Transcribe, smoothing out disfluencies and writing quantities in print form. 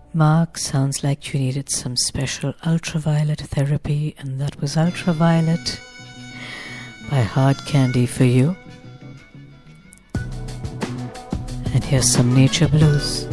Mark, sounds like you needed some special ultraviolet therapy, and that was Ultraviolet by Hard Candy for you. And here's some nature blues.